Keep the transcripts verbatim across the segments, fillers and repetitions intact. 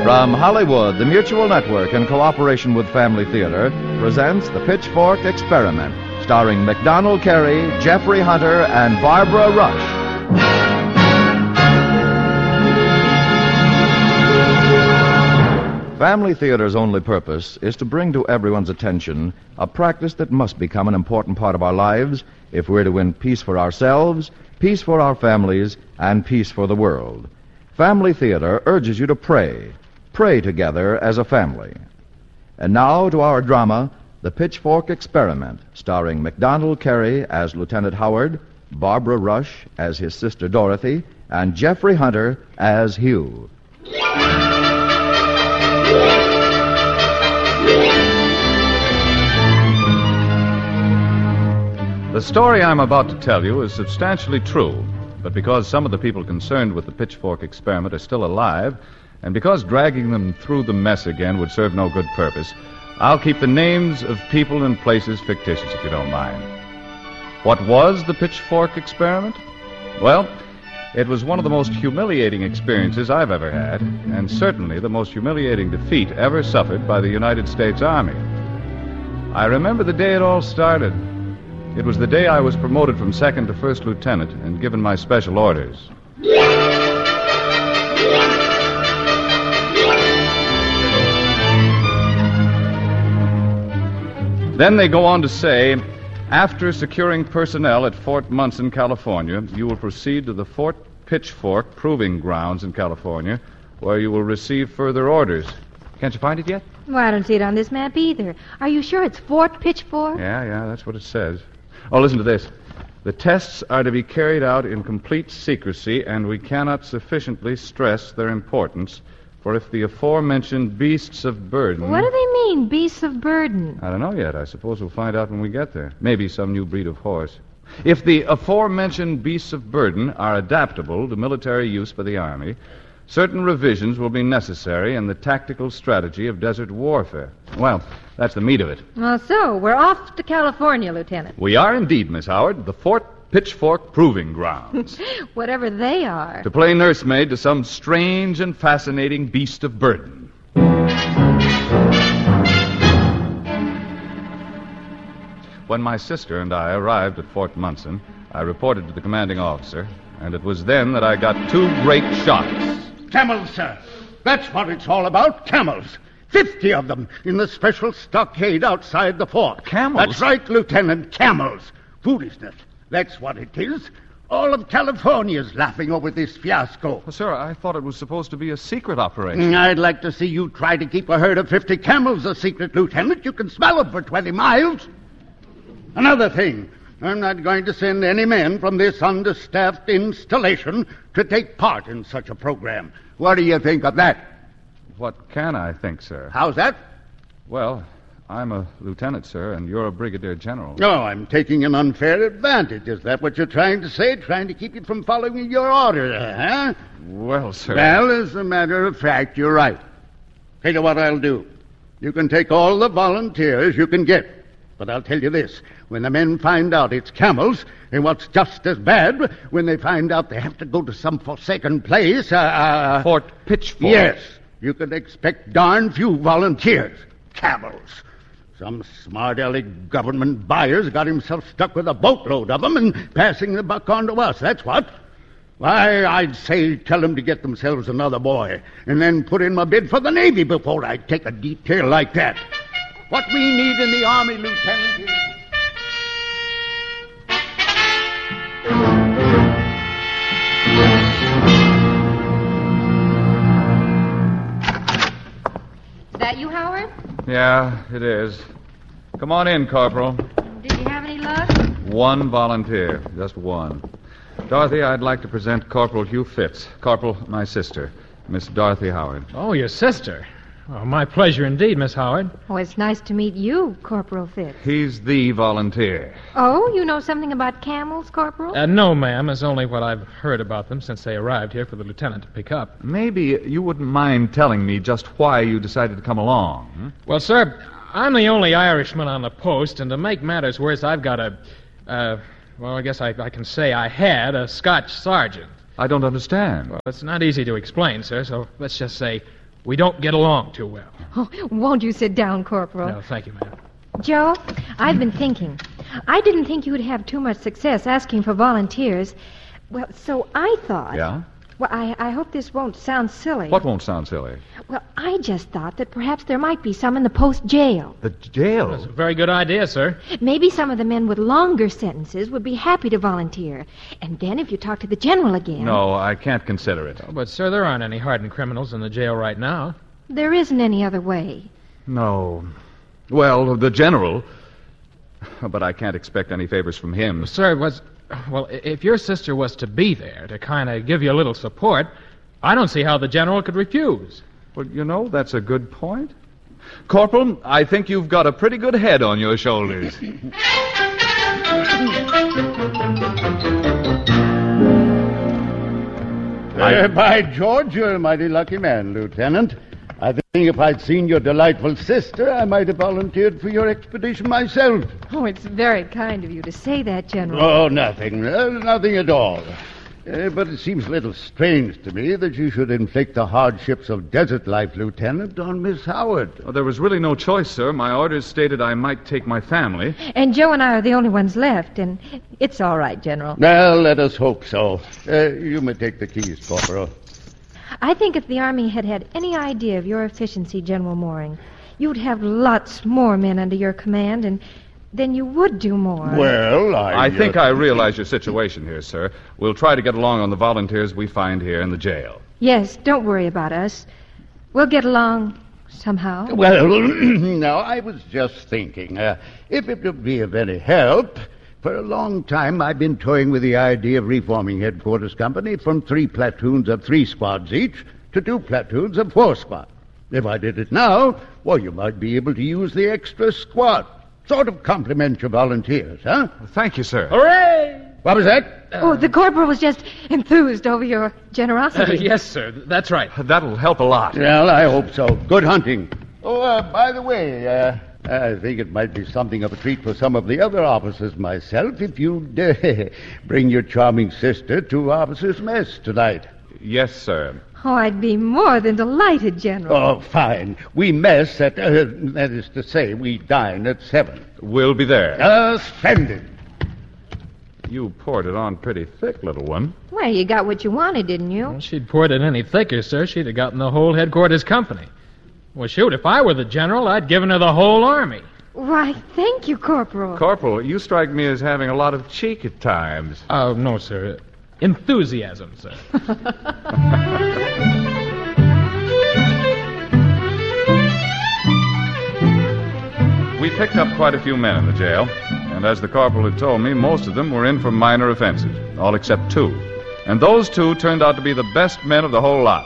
From Hollywood, the Mutual Network, in cooperation with Family Theater, presents The Pitchfork Experiment, starring MacDonald Carey, Jeffrey Hunter, and Barbara Rush. Family Theater's only purpose is to bring to everyone's attention a practice that must become an important part of our lives if we're to win peace for ourselves, peace for our families, and peace for the world. Family Theater urges you to pray. Pray together as a family. And now to our drama, The Pitchfork Experiment, starring MacDonald Carey as Lieutenant Howard, Barbara Rush as his sister Dorothy, and Jeffrey Hunter as Hugh. The story I'm about to tell you is substantially true, but because some of the people concerned with the Pitchfork Experiment are still alive, and because dragging them through the mess again would serve no good purpose, I'll keep the names of people and places fictitious, if you don't mind. What was the Pitchfork Experiment? Well, it was one of the most humiliating experiences I've ever had, and certainly the most humiliating defeat ever suffered by the United States Army. I remember the day it all started. It was the day I was promoted from second to first lieutenant and given my special orders. Then they go on to say, after securing personnel at Fort Munson, California, you will proceed to the Fort Pitchfork Proving Grounds in California, where you will receive further orders. Can't you find it yet? Well, I don't see it on this map either. Are you sure it's Fort Pitchfork? Yeah, yeah, that's what it says. Oh, listen to this. The tests are to be carried out in complete secrecy, and we cannot sufficiently stress their importance, for if the aforementioned beasts of burden... What do they mean, beasts of burden? I don't know yet. I suppose we'll find out when we get there. Maybe some new breed of horse. If the aforementioned beasts of burden are adaptable to military use by the Army, certain revisions will be necessary in the tactical strategy of desert warfare. Well, that's the meat of it. Well, so, we're off to California, Lieutenant. We are indeed, Miss Howard. The Fort Pitchfork Proving Grounds. Whatever they are. To play nursemaid to some strange and fascinating beast of burden. When my sister and I arrived at Fort Munson, I reported to the commanding officer, and it was then that I got two great shocks. Camels, sir. That's what it's all about, camels. Fifty of them in the special stockade outside the fort. Camels? That's right, Lieutenant, camels. Foolishness. That's what it is. All of California's laughing over this fiasco. Well, sir, I thought it was supposed to be a secret operation. I'd like to see you try to keep a herd of fifty camels a secret, Lieutenant. You can smell them for twenty miles. Another thing. I'm not going to send any men from this understaffed installation to take part in such a program. What do you think of that? What can I think, sir? How's that? Well, I'm a lieutenant, sir, and you're a brigadier general. Oh, I'm taking an unfair advantage. Is that what you're trying to say? Trying to keep you from following your order, huh? Well, sir... Well, as a matter of fact, you're right. Tell you what I'll do. You can take all the volunteers you can get. But I'll tell you this, when the men find out it's camels, and what's just as bad, when they find out they have to go to some forsaken place, uh... uh Fort Pitchfork? Yes, you can expect darn few volunteers. Camels. Some smart-aleck government buyer's got himself stuck with a boatload of them and passing the buck on to us, that's what. Why, I'd say tell them to get themselves another boy, and then put in my bid for the Navy before I take a detail like that. What we need in the Army, Lieutenant, is... Is that you, Howard? Yeah, it is. Come on in, Corporal. Did you have any luck? One volunteer, just one. Dorothy, I'd like to present Corporal Hugh Fitz. Corporal, my sister, Miss Dorothy Howard. Oh, your sister. Oh, my pleasure indeed, Miss Howard. Oh, it's nice to meet you, Corporal Fitz. He's the volunteer. Oh, you know something about camels, Corporal? Uh, no, ma'am. It's only what I've heard about them since they arrived here for the lieutenant to pick up. Maybe you wouldn't mind telling me just why you decided to come along. Hmm? Well, sir, I'm the only Irishman on the post, and to make matters worse, I've got a, uh, well, I guess I, I can say I had a Scotch sergeant. I don't understand. Well, it's not easy to explain, sir, so let's just say we don't get along too well. Oh, won't you sit down, Corporal? No, thank you, ma'am. Joe, I've been thinking. I didn't think you would have too much success asking for volunteers. Well, so I thought... Yeah? Well, I, I hope this won't sound silly. What won't sound silly? Well, I just thought that perhaps there might be some in the post jail. The jail? That's a very good idea, sir. Maybe some of the men with longer sentences would be happy to volunteer. And then if you talk to the general again... No, I can't consider it. Oh, but, sir, there aren't any hardened criminals in the jail right now. There isn't any other way. No. Well, the general. But I can't expect any favors from him. Sir, was... Well, if your sister was to be there to kind of give you a little support, I don't see how the general could refuse. Well, you know, that's a good point. Corporal, I think you've got a pretty good head on your shoulders. Uh, by George, you're a mighty lucky man, Lieutenant. I think if I'd seen your delightful sister, I might have volunteered for your expedition myself. Oh, it's very kind of you to say that, General. Oh, nothing. Uh, nothing at all. Uh, but it seems a little strange to me that you should inflict the hardships of desert life, Lieutenant, on Miss Howard. Oh, there was really no choice, sir. My orders stated I might take my family. And Joe and I are the only ones left, and it's all right, General. Well, let us hope so. Uh, you may take the keys, Corporal. I think if the Army had had any idea of your efficiency, General Mooring, you'd have lots more men under your command, and then you would do more. Well, I... I think uh... I realize your situation here, sir. We'll try to get along on the volunteers we find here in the jail. Yes, don't worry about us. We'll get along somehow. Well, now, I was just thinking, uh, if it would be of any help... For a long time, I've been toying with the idea of reforming Headquarters Company from three platoons of three squads each to two platoons of four squads. If I did it now, well, you might be able to use the extra squad. Sort of complement your volunteers, huh? Thank you, sir. Hooray! What was that? Oh, the corporal was just enthused over your Uh, generosity. yes, sir. That's right. That'll help a lot. Well, I hope so. Good hunting. Oh, uh, by the way, uh, I think it might be something of a treat for some of the other officers myself if you'd uh, bring your charming sister to officers' mess tonight. Yes, sir. Oh, I'd be more than delighted, General. Oh, fine. We mess at, uh, that is to say, we dine at seven. We'll be there. Uh, splendid. You poured it on pretty thick, little one. Well, you got what you wanted, didn't you? Well, she'd poured it any thicker, sir. She'd have gotten the whole headquarters company. Well, shoot, if I were the general, I'd given her the whole army. Why, thank you, Corporal. Corporal, you strike me as having a lot of cheek at times. Oh, no, sir. Enthusiasm, sir. We picked up quite a few men in the jail, and as the corporal had told me, most of them were in for minor offenses, all except two. And those two turned out to be the best men of the whole lot.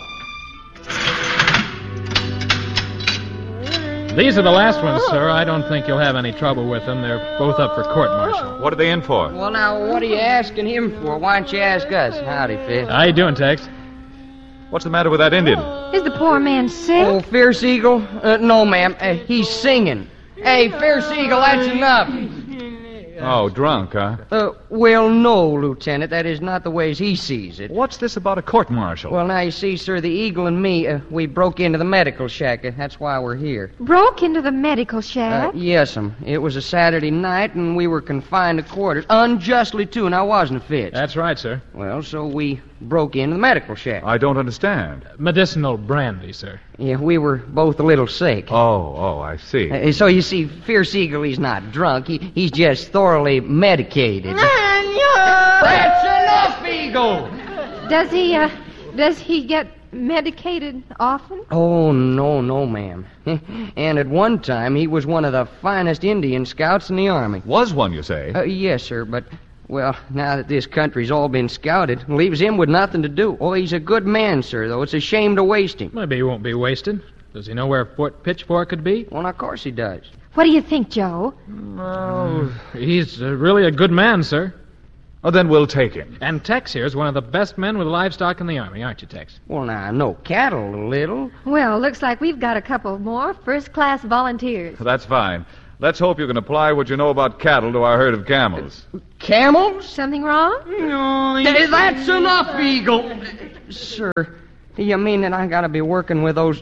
These are the last ones, sir. I don't think you'll have any trouble with them. They're both up for court-martial. What are they in for? Well, now, what are you asking him for? Why don't you ask us? Howdy, Fitz. How you doing, Tex? What's the matter with that Indian? Is the poor man sick? Oh, Fierce Eagle? Uh, no, ma'am. Uh, he's singing. Hey, Fierce Eagle, that's enough. Oh, drunk, huh? Uh, well, no, Lieutenant. That is not the ways he sees it. What's this about a court-martial? Well, now, you see, sir, the Eagle and me, uh, we broke into the medical shack. Uh, that's why we're here. Broke into the medical Uh, shack? yes'm. It was a Saturday night, and we were confined to quarters. Unjustly, too, now wasn't it, Fitz? That's right, sir. Well, so we broke into the medical shack. I don't understand. Medicinal brandy, sir. Yeah, we were both a little sick. Oh, oh, I see. Uh, so, you see, Fierce Eagle, he's not drunk. He, he's just thoroughly medicated. That's enough, Eagle! Does he, uh, does he get medicated often? Oh, no, no, ma'am. And at one time, he was one of the finest Indian scouts in the Army. Was one, you say? Uh, yes, sir, but, well, now that this country's all been scouted, leaves him with nothing to do. Oh, he's a good man, sir, though. It's a shame to waste him. Maybe he won't be wasted. Does he know where Fort Pitchfork could be? Well, of course he does. What do you think, Joe? Oh, he's uh, really a good man, sir. Oh, then we'll take him. And Tex here is one of the best men with livestock in the Army, aren't you, Tex? Well, now, no cattle, a little. Well, looks like we've got a couple more first-class volunteers. That's fine. Let's hope you can apply what you know about cattle to our herd of camels. Camels? Something wrong? No, Th- That's enough, Eagle. Sir, you mean that I gotta be working with those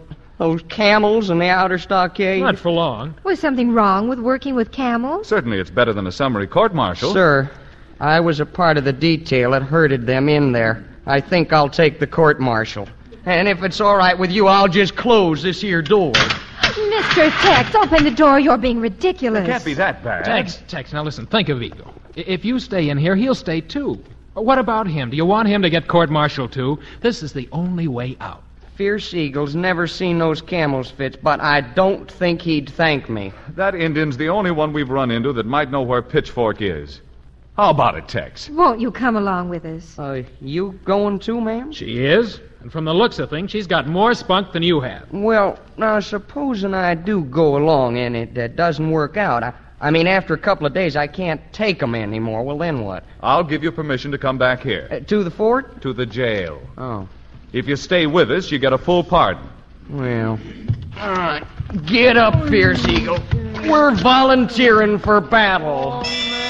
Those camels in the outer stockade. Not for long. Was something wrong with working with camels? Certainly it's better than a summary court-martial. Sir, I was a part of the detail that herded them in there. I think I'll take the court-martial. And if it's all right with you, I'll just close this here door. Mister Tex, open the door. You're being ridiculous. It can't be that bad. Tex, Tex, now listen, think of Eagle. I- If you stay in here, he'll stay too. What about him? Do you want him to get court-martialed too? This is the only way out. Fierce Eagle's never seen those camels, Fitz, but I don't think he'd thank me. That Indian's the only one we've run into that might know where Pitchfork is. How about it, Tex? Won't you come along with us? Uh, you going too, ma'am? She is. And from the looks of things, she's got more spunk than you have. Well, now, supposing I do go along and it uh, doesn't work out. I, I mean, after a couple of days, I can't take 'em anymore. Well, then what? I'll give you permission to come back here. Uh, to the fort? To the jail. Oh. If you stay with us, you get a full pardon. Well. All right. Get up, Fierce Eagle. We're volunteering for battle.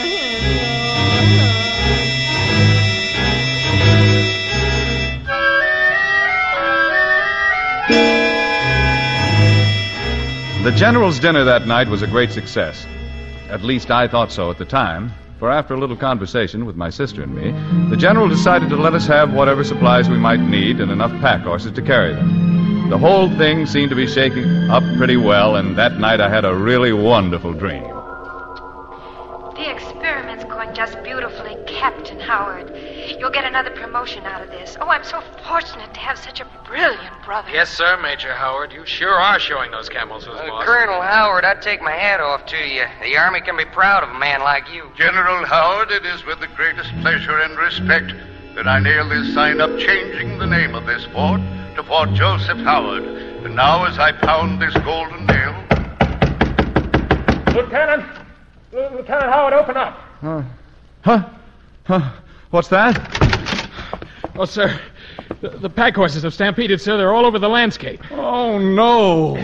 The General's dinner that night was a great success. At least I thought so at the time, for after a little conversation with my sister and me, the General decided to let us have whatever supplies we might need and enough pack horses to carry them. The whole thing seemed to be shaking up pretty well, and that night I had a really wonderful dream. The experiment's going just beautifully, Captain Howard. You'll get another promotion out of this. Oh, I'm so fortunate to have such a brilliant brother. Yes, sir, Major Howard. You sure are showing those camels who's Uh, boss. Colonel Howard, I'd take my hat off to you. The Army can be proud of a man like you. General Howard, it is with the greatest pleasure and respect that I nail this sign up changing the name of this fort to Fort Joseph Howard. And now as I pound this golden nail... Lieutenant! Lieutenant Howard, open up. Uh, huh? Huh? What's that? Oh, sir, the, the pack horses have stampeded, sir. They're all over the landscape. Oh, no.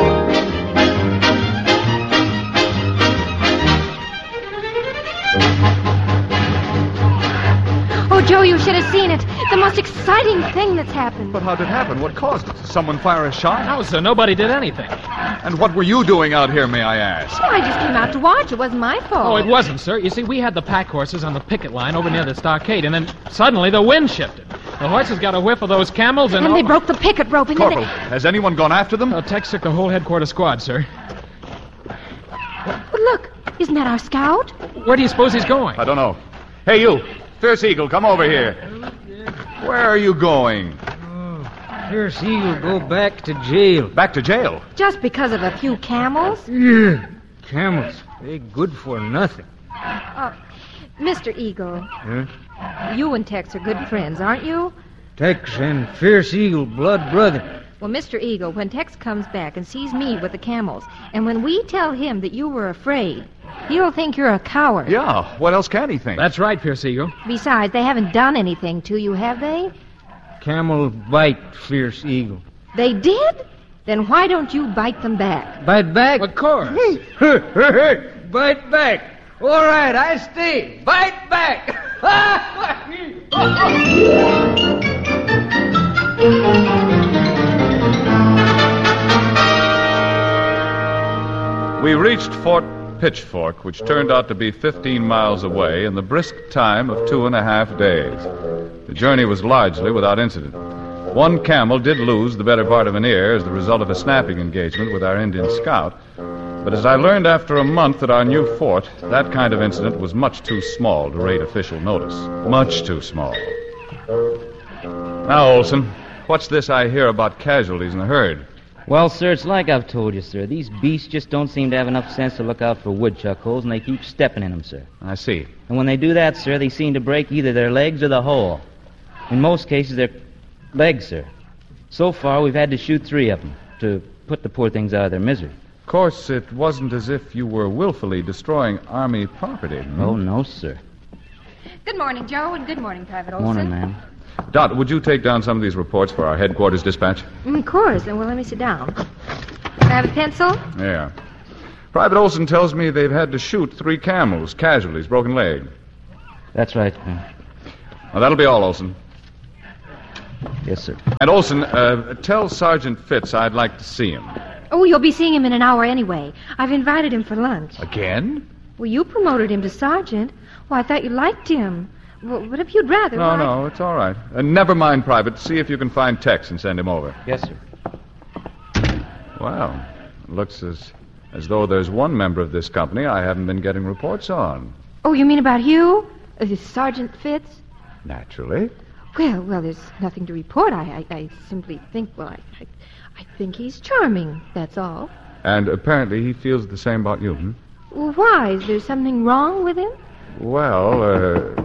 Oh, Joe, you should have seen it. The most exciting thing that's happened. But how did it happen? What caused it? Did someone fire a shot? No, sir, nobody did anything. And what were you doing out here, may I ask? Oh, I just came out to watch. It wasn't my fault. Oh, it wasn't, sir. You see, we had the pack horses on the picket line over near the stockade, and then suddenly the wind shifted. The horses got a whiff of those camels, and... And they oh, broke the picket rope, and Corporal, then has anyone gone after them? Uh, Tex took the whole headquarters squad, sir. they... But look, isn't that our scout? Where do you suppose he's going? I don't know. Hey, you. Fierce Eagle, come over here. Where are you going? Fierce Eagle go back to jail. Back to jail. Just because of a few camels? Yeah, camels. They good for nothing. Uh, Mister Eagle, Huh? you and Tex are good friends, aren't you? Tex and Fierce Eagle blood brother. Well, Mister Eagle, when Tex comes back and sees me with the camels, and when we tell him that you were afraid, he'll think you're a coward. Yeah, what else can he think? That's right, Pierce Eagle. Besides, they haven't done anything to you, have they? Camel bite Fierce Eagle. They did? Then why don't you bite them back? Bite back? Of course. Bite back. All right, I stay. Bite back. We reached Fort Pitchfork, which turned out to be fifteen miles away, in the brisk time of two and a half days. The journey was largely without incident. One camel did lose the better part of an ear as the result of a snapping engagement with our Indian scout. But as I learned after a month at our new fort, that kind of incident was much too small to rate official notice. Much too small. Now, Olson, what's this I hear about casualties in the herd? Well, sir, it's like I've told you, sir. These beasts just don't seem to have enough sense to look out for woodchuck holes, and they keep stepping in them, sir. I see. And when they do that, sir, they seem to break either their legs or the hole. In most cases, their legs, sir. So far, we've had to shoot three of them to put the poor things out of their misery. Of course, it wasn't as if you were willfully destroying Army property. Hmm? Oh, no, sir. Good morning, Joe, and good morning, Private Olson. Morning, ma'am. Dot, would you take down some of these reports for our headquarters dispatch? Of course, and well, let me sit down. Can I have a pencil? Yeah. Private Olson tells me they've had to shoot three camels, casualties, broken leg. That's right, ma'am. Now, that'll be all, Olson. Yes, sir. And Olson, uh, tell Sergeant Fitz I'd like to see him. Oh, you'll be seeing him in an hour anyway. I've invited him for lunch. Again? Well, you promoted him to sergeant. Well, I thought you liked him. Well, but if you'd rather... No, why... no, it's all right. Uh, never mind, Private. See if you can find Tex and send him over. Yes, sir. Well, looks as as though there's one member of this company I haven't been getting reports on. Oh, you mean about Hugh? Uh, Sergeant Fitz? Naturally. Well, well, there's nothing to report. I, I, I simply think, well, I, I, I think he's charming, that's all. And apparently he feels the same about you, hmm? Well, why? Is there something wrong with him? Well, uh...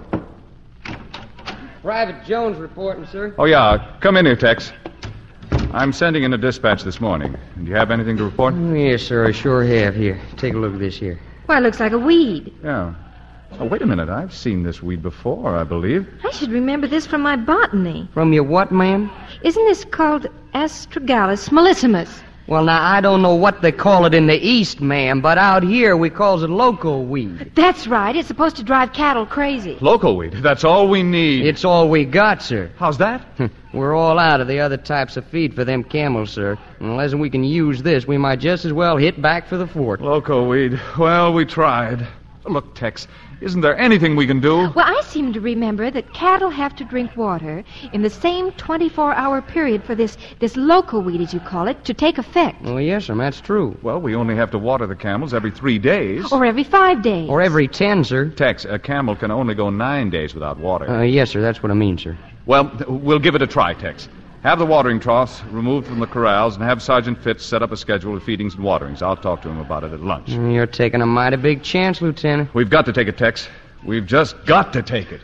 Private Jones reporting, sir. Oh, yeah. Come in here, Tex. I'm sending in a dispatch this morning. Do you have anything to report? Oh, yes, sir, I sure have. Here, take a look at this here. Why, it looks like a weed. Yeah. Oh, wait a minute. I've seen this weed before, I believe. I should remember this from my botany. From your what, ma'am? Isn't this called Astragalus mollissimus? Well, now, I don't know what they call it in the East, ma'am, but out here we calls it loco weed. That's right. It's supposed to drive cattle crazy. Local weed. That's all we need. It's all we got, sir. How's that? We're all out of the other types of feed for them camels, sir. Unless we can use this, we might just as well hit back for the fort. Local weed. Well, we tried. Look, Tex, isn't there anything we can do? Well, I seem to remember that cattle have to drink water in the same twenty-four hour period for this, this local weed, as you call it, to take effect. Oh, yes, sir, that's true. Well, we only have to water the camels every three days. Or every five days. Or every ten, sir. Tex, a camel can only go nine days without water. Uh, yes, sir, that's what I mean, sir. Well, th- we'll give it a try, Tex. Have the watering troughs removed from the corrals and have Sergeant Fitz set up a schedule of feedings and waterings. I'll talk to him about it at lunch. You're taking a mighty big chance, Lieutenant. We've got to take it, Tex. We've just got to take it.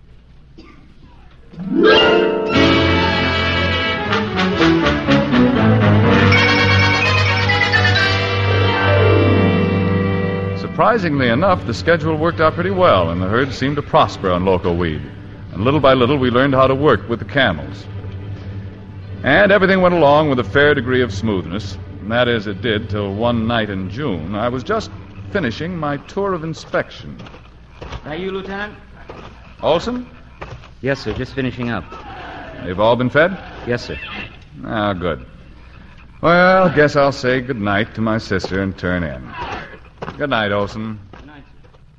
Surprisingly enough, the schedule worked out pretty well, and the herd seemed to prosper on loco weed. And little by little, we learned how to work with the camels. And everything went along with a fair degree of smoothness. And that is, it did till one night in June. I was just finishing my tour of inspection. That you, Lieutenant? Olson? Yes, sir. Just finishing up. They've all been fed? Yes, sir. Ah, good. Well, guess I'll say good night to my sister and turn in. Good night, Olson. Good night,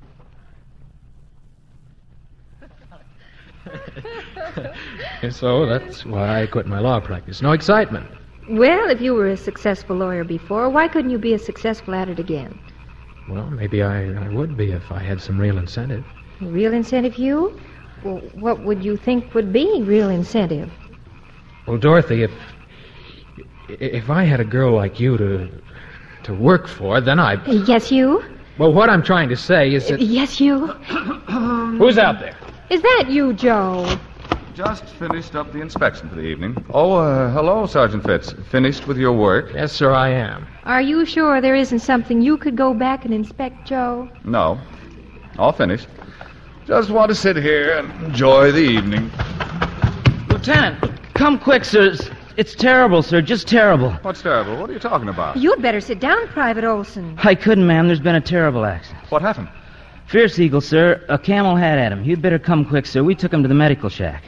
And so that's why I quit my law practice. No excitement. Well, if you were a successful lawyer before, why couldn't you be as successful at it again? Well, maybe I, I would be if I had some real incentive. Real incentive, Hugh? Well, what would you think would be real incentive? Well, Dorothy, if if I had a girl like you to to work for, then I... Yes, Hugh? Well, what I'm trying to say is that... Yes, Hugh? Who's out there? Is that you, Joe? Just finished up the inspection for the evening. Oh, uh, hello, Sergeant Fitz. Finished with your work? Yes, sir, I am. Are you sure there isn't something you could go back and inspect, Joe? No. All finished. Just want to sit here and enjoy the evening. Lieutenant, come quick, sir. It's, it's terrible, sir. Just terrible. What's terrible? What are you talking about? You'd better sit down, Private Olson. I couldn't, ma'am. There's been a terrible accident. What happened? Fierce Eagle, sir. A camel had at him. You'd better come quick, sir. We took him to the medical shack.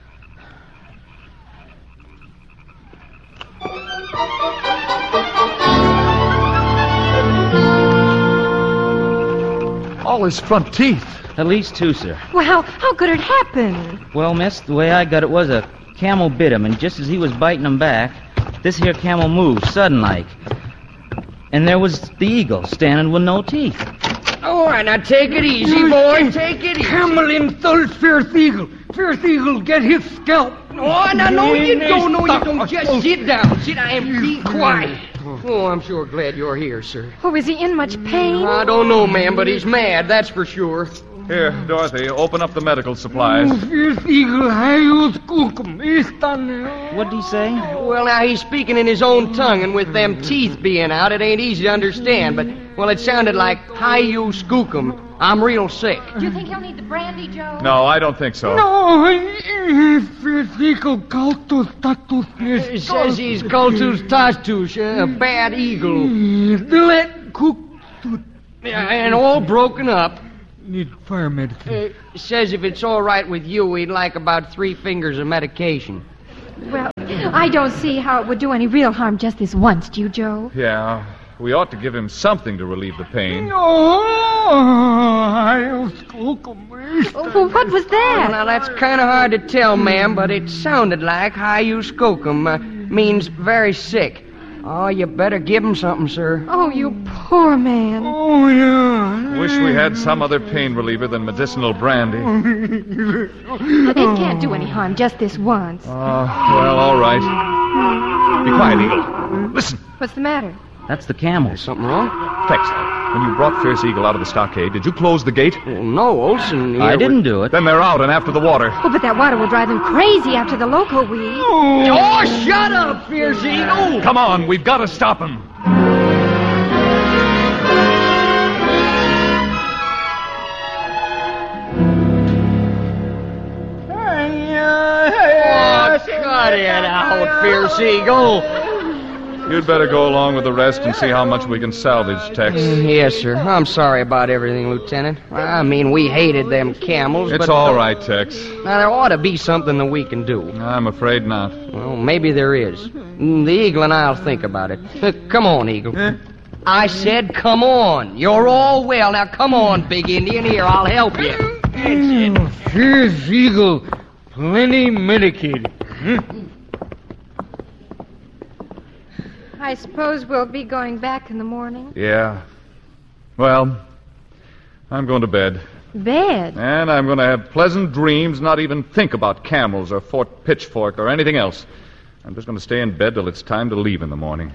All his front teeth. At least two, sir. Well, how, how could it happen? Well, miss, the way I got it was a camel bit him, and just as he was biting him back, this here camel moved, sudden-like. And there was the eagle standing with no teeth. All right, now take it easy, boy. Take it easy. Camel insult Fierce Eagle. Fierce Eagle, get his scalp. Oh, no, no, you don't. No, you don't. Just sit down. Sit down and be quiet. Oh, I'm sure glad you're here, sir. Oh, is he in much pain? I don't know, ma'am, but he's mad, that's for sure. Here, Dorothy, open up the medical supplies. Fierce Eagle, hayos kukum. Istan. What'd he say? Well, now, he's speaking in his own tongue, and with them teeth being out, it ain't easy to understand, but, well, it sounded like, hi-you skookum. I'm real sick. Do you think he'll need the brandy, Joe? No, I don't think so. No, Fierce Eagle, cultus tatus. It says he's cultus tatus, a bad eagle. Let cook. And all broken up. Need fire medicine. Uh, says if it's all right with you, he'd like about three fingers of medication. Well, I don't see how it would do any real harm just this once, do you, Joe? Yeah, we ought to give him something to relieve the pain. Oh, well, what was that? Well, now, that's kind of hard to tell, ma'am, but it sounded like hius kokum, uh, means very sick. Oh, you better give him something, sir. Oh, you poor man. Oh, yeah. Wish we had some other pain reliever than medicinal brandy. But it can't do any harm just this once. Oh, well, all right. Be quiet, Eagle. Listen. What's the matter? That's the camel. Is something wrong? Tex, when you brought Fierce Eagle out of the stockade, did you close the gate? Well, no, Olson. I didn't do it. Then they're out and after the water. Oh, but that water will drive him crazy after the loco weed. Oh, shut up, Fierce Eagle. Come on, we've got to stop him. Oh, cut it out, Fierce Eagle. You'd better go along with the rest and see how much we can salvage, Tex. Yes, sir. I'm sorry about everything, Lieutenant. I mean, we hated them camels, It's but... all right, Tex. Now, there ought to be something that we can do. I'm afraid not. Well, maybe there is. The Eagle and I'll think about it. Uh, come on, Eagle. I said come on. You're all well. Now, come on, Big Indian. Here, I'll help you. Mm, Fierce Eagle. Plenty medicated. Hmm? I suppose we'll be going back in the morning. Yeah. Well, I'm going to bed. Bed? And I'm going to have pleasant dreams, not even think about camels or Fort Pitchfork or anything else. I'm just going to stay in bed till it's time to leave in the morning.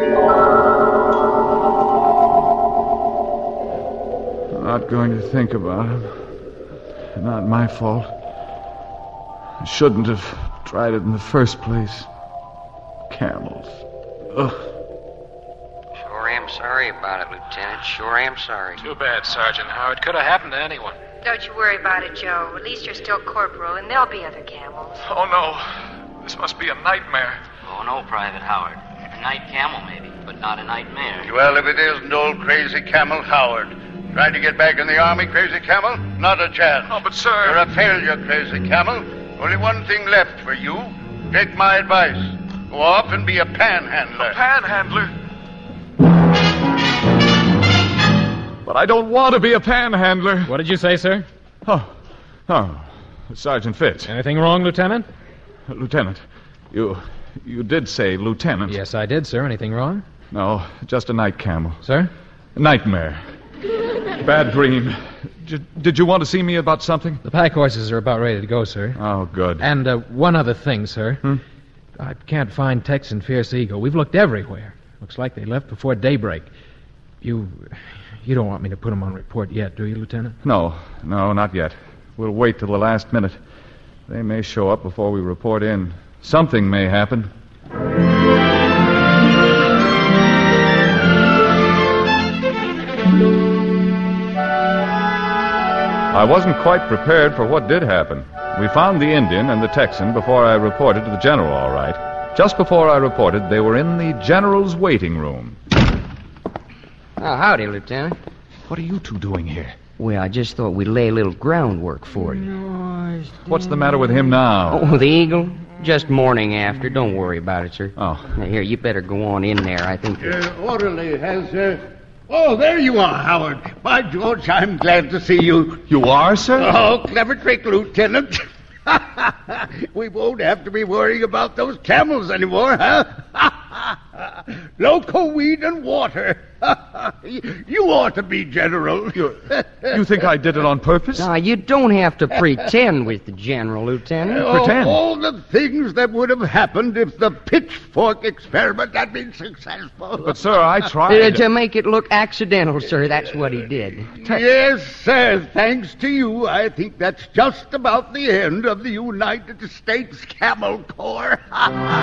I'm not going to think about him. Not my fault. I shouldn't have tried it in the first place. Camels. Ugh. Sure am sorry about it, Lieutenant. Sure am sorry. Too bad, Sergeant Howard. Could have happened to anyone. Don't you worry about it, Joe. At least you're still corporal, and there'll be other camels. Oh, no. This must be a nightmare. Oh, no, Private Howard. A night camel, maybe, but not a nightmare. Well, if it isn't old Crazy Camel Howard. Trying to get back in the Army, Crazy Camel? Not a chance. Oh, but, sir... You're a failure, Crazy Camel. Only one thing left for you. Take my advice. Go off and be a panhandler. A panhandler? But I don't want to be a panhandler. What did you say, sir? Oh, oh, Sergeant Fitz. Anything wrong, Lieutenant? Lieutenant, you you did say lieutenant. Yes, I did, sir. Anything wrong? No, just a night camel. Sir? Nightmare. Bad dream. Did, did you want to see me about something? The pack horses are about ready to go, sir. Oh, good. And uh, one other thing, sir. Hmm? I can't find Tex and Fierce Eagle. We've looked everywhere. Looks like they left before daybreak. You you don't want me to put them on report yet, do you, Lieutenant? No, no, not yet. We'll wait till the last minute. They may show up before we report in. Something may happen. I wasn't quite prepared for what did happen. We found the Indian and the Texan before I reported to the general, all right. Just before I reported, they were in the general's waiting room. Oh, howdy, Lieutenant. What are you two doing here? Well, I just thought we'd lay a little groundwork for you. What's the matter with him now? Oh, the Eagle? Just morning after. Don't worry about it, sir. Oh. Now, here, you better go on in there. I think... Uh, orderly has... Uh... Oh, there you are, Howard. By George, I'm glad to see you. You are, sir? Oh, clever trick, Lieutenant. We won't have to be worrying about those camels anymore, huh? Loco weed and water. You ought to be general. You, you think I did it on purpose? Now, you don't have to pretend with the General, Lieutenant. Oh, Pretend. all the things that would have happened if the pitchfork experiment had been successful. But, sir, I Uh, tried. to make it look accidental, sir, that's what he did. Yes, sir. Thanks to you, I think that's just about the end of the United States Camel Corps.